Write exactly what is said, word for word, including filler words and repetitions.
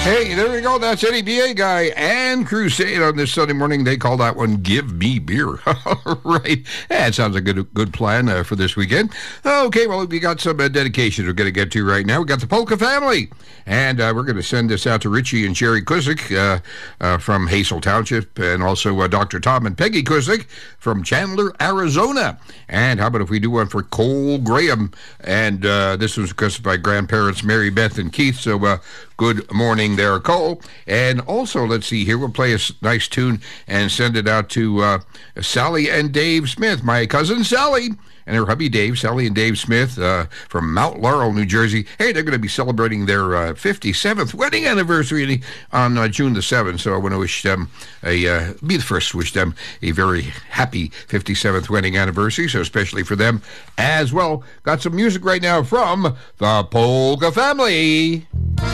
Hey, there we go. That's Eddie B A Guy and Crusade on this Sunday morning. They call that one Give Me Beer. All right. That sounds like a good, good plan uh, for this weekend. Okay, well, we got some uh, dedications we're going to get to right now. We got the Polka family. And uh, we're going to send this out to Richie and Sherry Kusick uh, uh, from Hazel Township, and also uh, Doctor Tom and Peggy Kusick from Chandler, Arizona. And how about if we do one for Cole Graham? And uh, this was requested by grandparents Mary Beth and Keith. So uh, good morning there, Cole. And also, let's see here, we'll play a nice tune and send it out to uh, Sally and Dave Smith, my cousin Sally, and her hubby Dave, Sally and Dave Smith uh, from Mount Laurel, New Jersey. Hey, they're going to be celebrating their uh, fifty-seventh wedding anniversary on uh, June the seventh. So I want to wish them a, uh, be the first to wish them a very happy fifty-seventh wedding anniversary. So especially for them as well. Got some music right now from the Polka family.